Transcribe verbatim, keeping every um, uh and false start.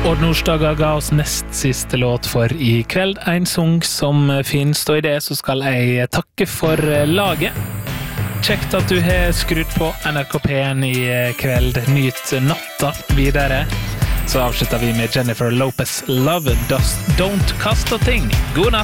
Odd Nordstoga ga oss nest siste låt for i kveld, en sang som finnes, og i det så skal jeg takke for laget. Kjekt at du har skrudd på N R K P en i kveld, nyt natta videre. Så avslutter vi med Jennifer Lopez, Love Does Don't Cost a Thing. God natt!